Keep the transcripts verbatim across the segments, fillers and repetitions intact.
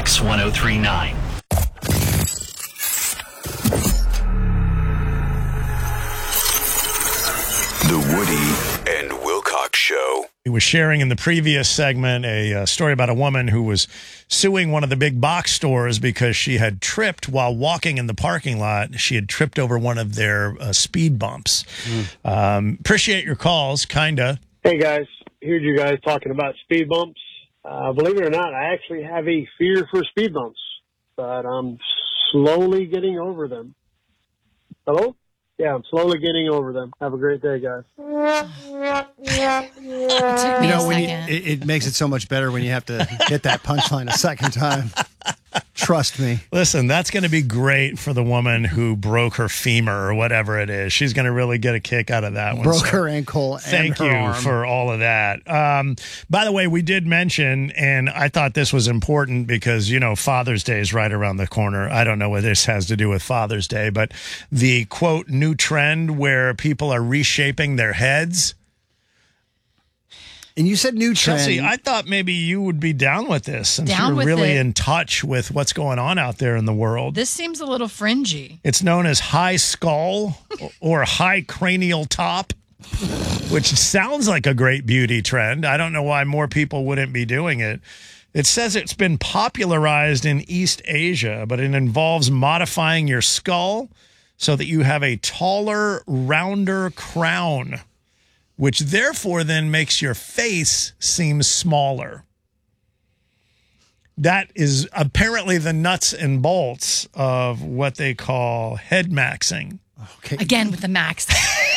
X one oh three point nine. The Woody and Wilcox Show. We were sharing in the previous segment a uh, story about a woman who was suing one of the big box stores because she had tripped while walking in the parking lot. She had tripped over one of their uh, speed bumps. Mm. Um, appreciate your calls, kinda. Hey, guys. Heard you guys talking about speed bumps. Uh, believe it or not, I actually have a fear for speed bumps, but I'm slowly getting over them. Hello? Yeah, I'm slowly getting over them. Have a great day, guys. You know, when you, it, it makes it so much better when you have to hit that punchline a second time. Trust me. Listen, that's going to be great for the woman who broke her femur or whatever it is. She's going to really get a kick out of that one. Broke so her ankle thank and her you arm. for all of that. Um, by the way, we did mention, and I thought this was important because, you know, Father's Day is right around the corner. I don't know what this has to do with Father's Day, but the, quote, new trend where people are reshaping their heads. And you said new trend. Chelsea, I thought maybe you would be down with this since Down you're with really it. in touch with what's going on out there in the world. This seems a little fringy. It's known as high skull or high cranial top, which sounds like a great beauty trend. I don't know why more people wouldn't be doing it. It says it's been popularized in East Asia, but it involves modifying your skull so that you have a taller, rounder crown, which therefore then makes your face seem smaller. That is apparently the nuts and bolts of what they call head maxing. Okay. Again with the max.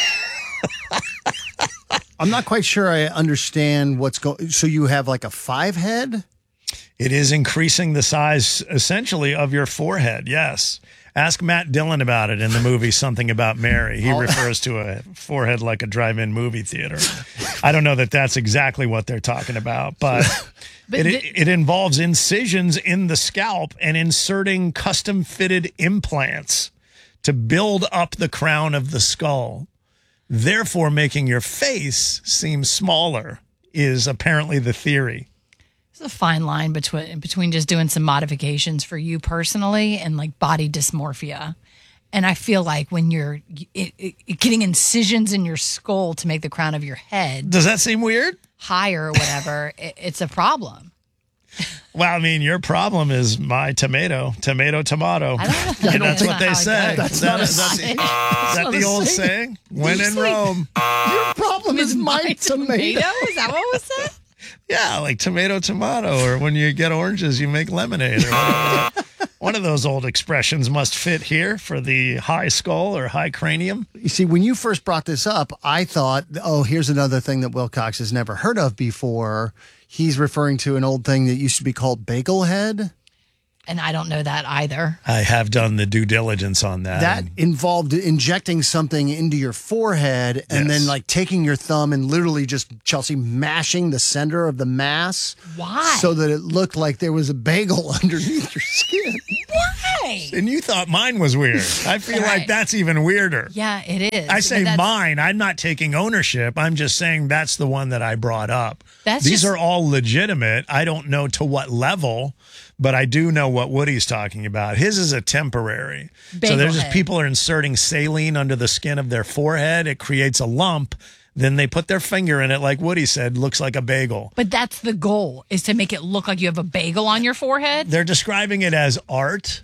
I'm not quite sure I understand what's going. So you have like a five head? It is increasing the size, essentially, of your forehead, yes. Ask Matt Dillon about it in the movie Something About Mary. He refers to a forehead like a drive-in movie theater. I don't know that that's exactly what they're talking about, but, But it, the- it involves incisions in the scalp and inserting custom-fitted implants to build up the crown of the skull, therefore making your face seem smaller, is apparently the theory. There's a fine line between between just doing some modifications for you personally and like body dysmorphia. And I feel like when you're it, it, getting incisions in your skull to make the crown of your head Does that seem weird? higher or whatever, it, it's a problem. Well, I mean, your problem is my tomato, tomato, tomato. I don't know. And that's That's what not they how it say. goes. That's not, is that, the, is that not the a old saying. saying? When in Rome. Your problem is my tomato. Is that what was said? Yeah, like tomato, tomato, or when you get oranges, you make lemonade. Or whatever. One of those old expressions must fit here for the high skull or high cranium. You see, when you first brought this up, I thought, oh, here's another thing that Wilcox has never heard of before. He's referring to an old thing that used to be called bagel head. And I don't know that either. I have done the due diligence on that. That involved injecting something into your forehead and Yes. then like taking your thumb and literally just, Chelsea, mashing the center of the mass. Why? So that it looked like there was a bagel underneath your skin. Why? And you thought mine was weird. I feel like Right. that's even weirder. Yeah, it is. I say But that's- mine. I'm not taking ownership. I'm just saying that's the one that I brought up. That's These just- are all legitimate. I don't know to what level, but I do know what Woody's talking about. His is a temporary. so Bagel there's just head. people are inserting saline under the skin of their forehead. It creates a lump. Then they put their finger in it, like Woody said, looks like a bagel. But that's the goal, is to make it look like you have a bagel on your forehead. They're describing it as art.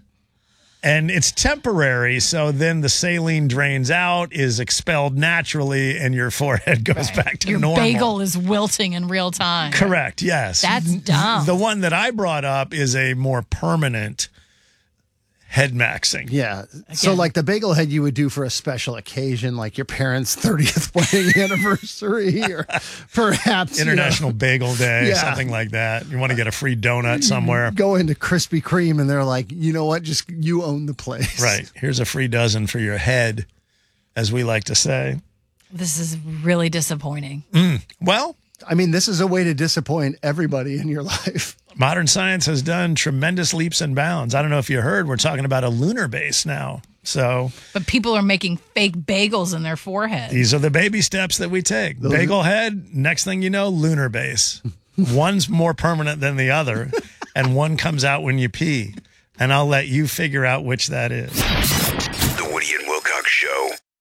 And it's temporary, so then the saline drains out, is expelled naturally, and your forehead goes back to Your normal. bagel is wilting in real time. Correct, yes. That's dumb. The one that I brought up is a more permanent head maxing. Yeah. So Again. like the bagel head you would do for a special occasion, like your parents' thirtieth wedding anniversary or perhaps you know, International Bagel Day, Yeah. something like that. You want to get a free donut somewhere. go into Krispy Kreme and they're like, you know what? Just you own the place. Right. Here's a free dozen for your head, as we like to say. This is really disappointing. Well, I mean, this is a way to disappoint everybody in your life. modern science has done tremendous leaps and bounds. I don't know if you heard, we're talking about a lunar base now. So But people are making fake bagels in their forehead. these are the baby steps that we take. Bagel head, next thing you know, lunar base. One's more permanent than the other. and one comes out when you pee. And I'll let you figure out which that is. The Woody and Wilcox Show.